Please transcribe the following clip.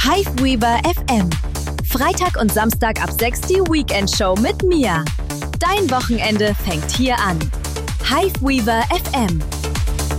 Hiveweaver FM. Freitag und Samstag ab 6 die Weekend-Show mit Mia. Dein Wochenende fängt hier an. Hiveweaver FM.